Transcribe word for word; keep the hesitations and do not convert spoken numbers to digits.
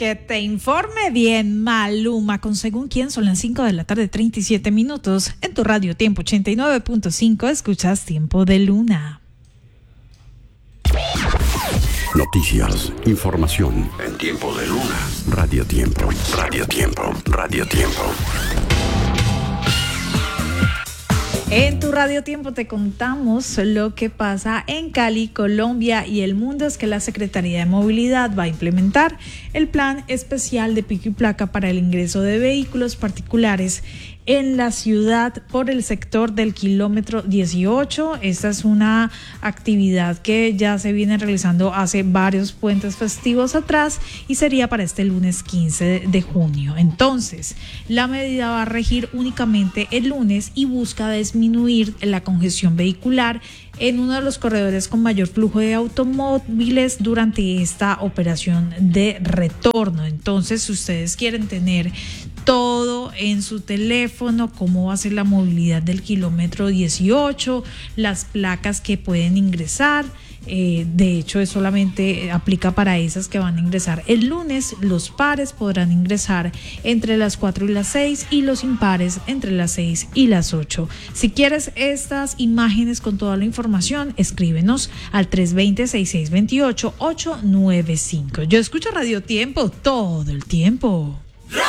Que te informe bien, Maluma, con Según Quién. Son las cinco de la tarde, treinta y siete minutos. En tu radio Tiempo ochenta y nueve punto cinco escuchas Tiempo de Luna. Noticias, información en Tiempo de Luna. Radio Tiempo, Radio Tiempo, Radio Tiempo. En tu Radio Tiempo te contamos lo que pasa en Cali, Colombia y el mundo. Es que la Secretaría de Movilidad va a implementar el plan especial de pico y placa para el ingreso de vehículos particulares en la ciudad por el sector del kilómetro dieciocho. Esta es una actividad que ya se viene realizando hace varios puentes festivos atrás y sería para este lunes quince de junio. Entonces, la medida va a regir únicamente el lunes y busca disminuir la congestión vehicular en uno de los corredores con mayor flujo de automóviles durante esta operación de retorno. Entonces, si ustedes quieren tener todo en su teléfono, cómo va a ser la movilidad del kilómetro dieciocho, las placas que pueden ingresar, eh, de hecho es solamente aplica para esas que van a ingresar el lunes. Los pares podrán ingresar entre las cuatro y las seis y los impares entre las seis y las ocho. Si quieres estas imágenes con toda la información, escríbenos al tres dos cero, seis seis dos ocho, ocho nueve cinco. Yo escucho Radio Tiempo todo el tiempo.